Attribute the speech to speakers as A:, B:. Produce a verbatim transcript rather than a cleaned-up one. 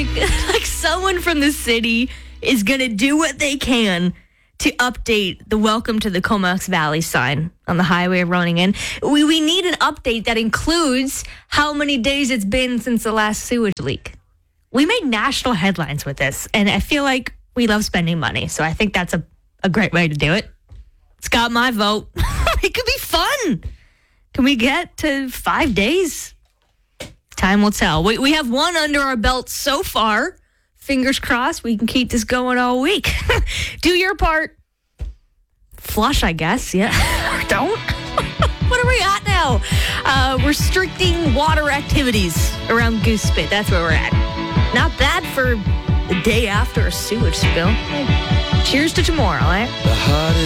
A: like like someone from the city is going to do what they can to update the welcome to the Comox Valley sign on the highway running in. We, we need an update that includes how many days it's been since the last sewage leak. We made national headlines with this, and I feel like we love spending money, so I think that's a, a great way to do it. It's got my vote. It could be fun. Can we get to five days? Time will tell. We, we have one under our belt so far. Fingers crossed we can keep this going all week. Do your part. Flush, I guess. Yeah. Don't. What are we at now? Uh, restricting water activities around Goose Spit. That's where we're at. Not bad for the day after a sewage spill. Cheers to tomorrow, eh?